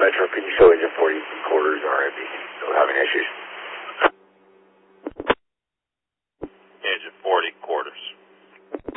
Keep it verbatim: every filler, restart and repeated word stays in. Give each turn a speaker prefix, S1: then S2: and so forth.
S1: Metro, can you show engine forty quarters R M B? So having issues.